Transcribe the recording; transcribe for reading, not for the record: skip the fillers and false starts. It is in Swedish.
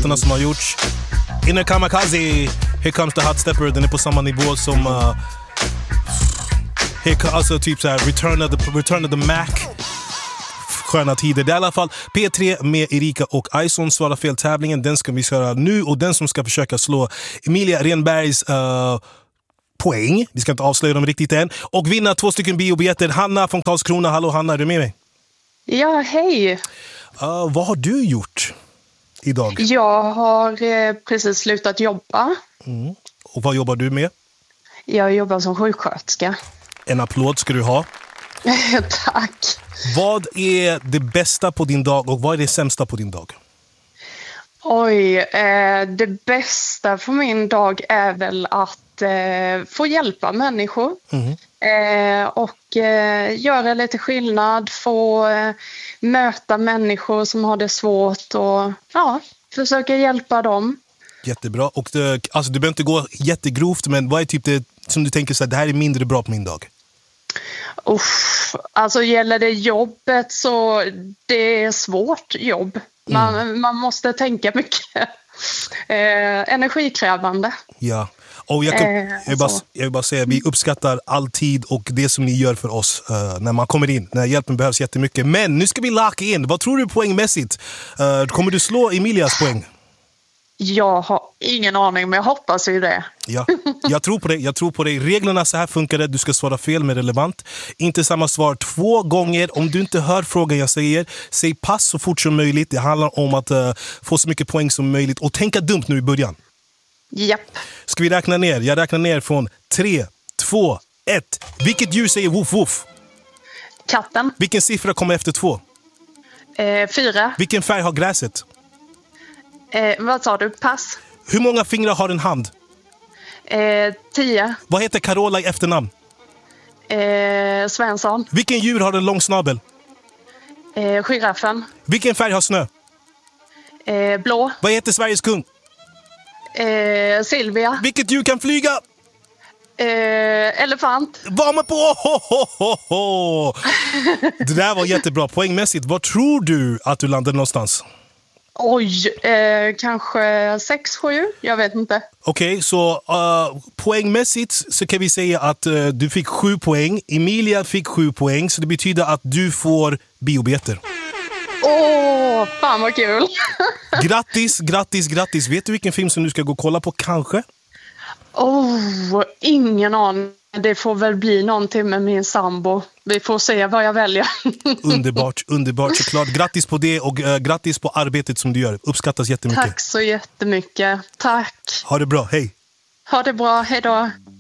låtarna som har gjorts. Inner Kamikaze, Here Comes the Hot Stepper, den är på samma nivå som alltså typ så här Return of the Mac. Sköna tider. Det är i alla fall P3 med Erika och Ison. Svara fel tävlingen, den ska vi köra nu. Och den som ska försöka slå Emilia Renbergs poäng, vi ska inte avslöja dem riktigt än, och vinna 2 stycken biobiljetter. Hanna från Karlskrona. Hallå Hanna, är du med mig? Ja, hej. Vad har du gjort idag? Jag har precis slutat jobba. Och vad jobbar du med? Jag jobbar som sjuksköterska. En applåd ska du ha. Tack. Vad är det bästa på din dag och vad är det sämsta på din dag? Oj, det bästa på min dag är väl att få hjälpa människor. Och göra lite skillnad, få möta människor som har det svårt och försöka hjälpa dem. Jättebra. Och alltså, du behöver inte gå jättegrovt, men vad är typ det som du tänker så här, det här är mindre bra på min dag? Alltså gäller det jobbet så det är svårt jobb. Man måste tänka mycket. Energikrävande. Ja. Och jag vill bara säga, vi uppskattar all tid och det som ni gör för oss när man kommer in. När hjälpen behövs jättemycket. Men nu ska vi locka in. Vad tror du poängmässigt? Kommer du slå Emilias poäng? Jag har ingen aning, men jag hoppas ju det. Ja, jag tror på dig. Reglerna så här funkar det. Du ska svara fel med relevant. Inte samma svar 2 gånger. Om du inte hör frågan jag säger, säg pass så fort som möjligt. Det handlar om att få så mycket poäng som möjligt. Och tänka dumt nu i början. Japp. Ska vi räkna ner? Jag räknar ner från 3, 2, 1. Vilket djur säger woof woof? Katten. Vilken siffra kommer efter 2? 4. Vilken färg har gräset? Vad sa du? Pass. Hur många fingrar har en hand? 10. Vad heter Carola i efternamn? Svensson. Vilken djur har en lång snabel? Giraffen. Vilken färg har snö? Blå. Vad heter Sveriges kung? Silvia. Vilket djur kan flyga? Elefant. Var man på? Det där var jättebra. Poängmässigt, vad tror du att du landade någonstans? Oj, kanske 6-7, jag vet inte. Okej, så poängmässigt så kan vi säga att du fick 7 poäng. Emilia fick 7 poäng, så det betyder att du får biobiljetter. Fan vad kul. Grattis. Vet du vilken film som du ska gå och kolla på kanske? Ingen aning. Det får väl bli någonting med min sambo. Vi får se vad jag väljer. Underbart såklart. Grattis på det och grattis på arbetet som du gör. Uppskattas jättemycket. Tack så jättemycket. Tack. Ha det bra, hej. Ha det bra, hej då.